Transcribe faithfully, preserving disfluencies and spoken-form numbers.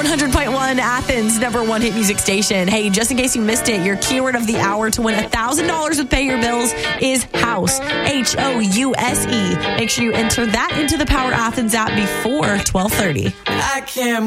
hundred point one Athens, number one hit music station. Hey, just in case you missed it, your keyword of the hour to win one thousand dollars with Pay Your Bills is house. H O U S E. Make sure you enter that into the Power Athens app before twelve thirty. I can't